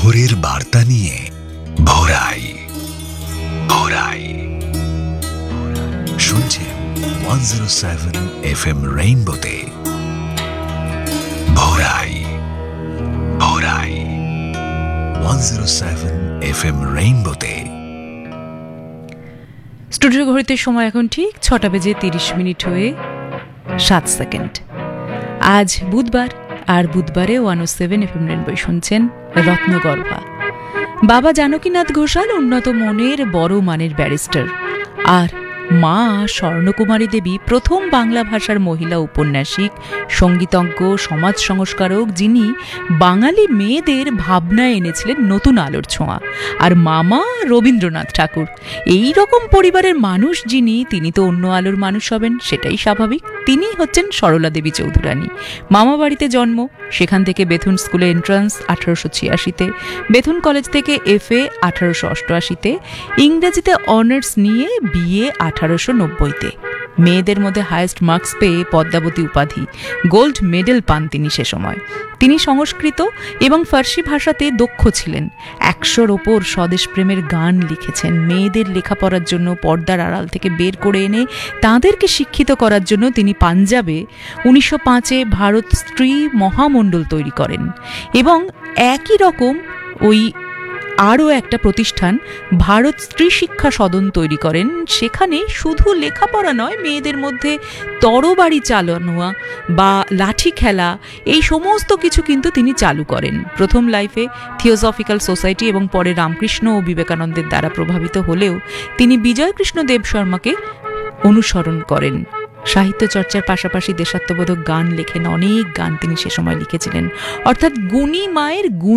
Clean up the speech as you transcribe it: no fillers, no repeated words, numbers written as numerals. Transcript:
ভোরের বার্তা নিয়ে ভোরাই ভোরাই শুনছেন 107 FM রেইনবোতে ভোরাই ভোরাই 107 FM রেইনবোতে। স্টুডিও ঘড়িতে সময় এখন ঠিক 6:30 হয়ে 7 আজ বুধবার, আর বুধবারে 107 FM রেইনবো শুনছেন রত্নগর্ভা। বাবা জানকীনাথ ঘোষাল উন্নত মনের বড় মানের ব্যারিস্টার, আর মা স্বর্ণকুমারী দেবী প্রথম বাংলা ভাষার মহিলা উপন্যাসিক, সঙ্গীতজ্ঞ, সমাজ সংস্কারক, যিনি বাঙালি মেয়েদের ভাবনায় এনেছিলেন নতুন আলোর ছোঁয়া। আর মামা রবীন্দ্রনাথ ঠাকুর। এই রকম পরিবারের মানুষ যিনি, তিনি তো অন্য আলোর মানুষ হবেন, সেটাই স্বাভাবিক। তিনি হচ্ছেন সরলা দেবী চৌধুরানী। মামা বাড়িতে জন্ম, সেখান থেকে বেথুন স্কুলে এন্ট্রান্স 1886-তে, বেথুন কলেজ থেকে FA 1888-তে, ইংরেজিতে অনার্স নিয়ে BA 1890-তে। মেয়েদের মধ্যে হাইয়েস্ট মার্কস পেয়ে পদ্মাবতী উপাধি, গোল্ড মেডেল পান তিনি সে সময়। তিনি সংস্কৃত এবং ফার্সি ভাষাতে দক্ষ ছিলেন। 100-র ওপর স্বদেশ প্রেমের গান লিখেছেন। মেয়েদের লেখাপড়ার জন্য পর্দার আড়াল থেকে বের করে এনে তাদেরকে শিক্ষিত করার জন্য তিনি পাঞ্জাবে 1905-এ ভারত স্ত্রী মহামণ্ডল তৈরি করেন, এবং একই রকম ওই আরও একটা প্রতিষ্ঠান ভারত স্ত্রী শিক্ষা সদন তৈরি করেন। সেখানে শুধু লেখাপড়া নয়, মেয়েদের মধ্যে তরবারি চালানো বা লাঠি খেলা, এই সমস্ত কিছু কিন্তু তিনি চালু করেন। প্রথম লাইফে থিওসফিক্যাল সোসাইটি এবং পরে রামকৃষ্ণ ও বিবেকানন্দের দ্বারা প্রভাবিত হলেও তিনি বিজয়কৃষ্ণ দেব শর্মাকে অনুসরণ করেন। সাহিত্য চর্চার পাশাপাশি দেশাত্মবোধক গান লেখেন। অনেক গান তিনি সে সময় লিখেছিলেন। অর্থাৎ গুণী মায়ের